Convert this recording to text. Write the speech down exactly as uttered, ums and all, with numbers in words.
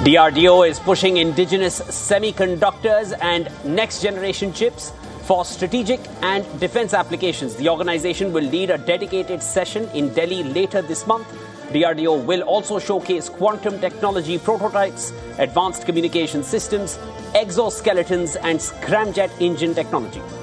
D R D O is pushing indigenous semiconductors and next-generation chips for strategic and defense applications. The organization will lead a dedicated session in Delhi later this month. D R D O will also showcase quantum technology prototypes, advanced communication systems, exoskeletons and scramjet engine technology.